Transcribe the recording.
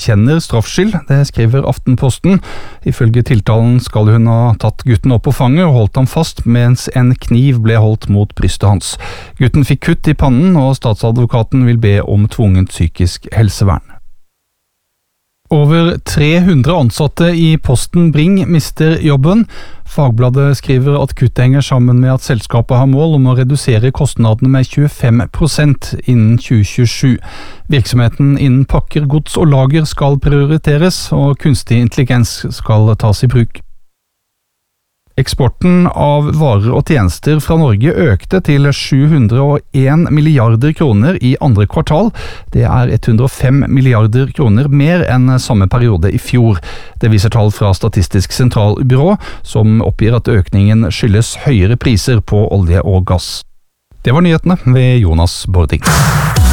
erkjenner straffskyld, det skriver Aftenposten. Ifølge tiltalen skal hun ha tatt gutten opp på fanget og holdt ham fast mens en kniv ble holdt mot brystet hans. Gutten fikk kutt i pannen, og statsadvokaten vil be om tvungent psykisk helsevern. Over 300 ansatte i Posten Bring mister jobben. Fagbladet skriver at kuttet henger sammen med at selskapet har mål om å redusere kostnadene med 25% innen 2027. Virksomheten innen pakker, gods og lager skal prioriteres, og kunstig intelligens skal tas i bruk. Eksporten av varer og tjenester fra Norge økte til 701 milliarder kroner i andre kvartal. Det er 105 milliarder kroner mer enn samme periode i fjor. Det viser tall fra Statistisk sentralbyrå, som oppgir at økningen skyldes høyere priser på olje og gass. Det var nyhetene ved Jonas Bording.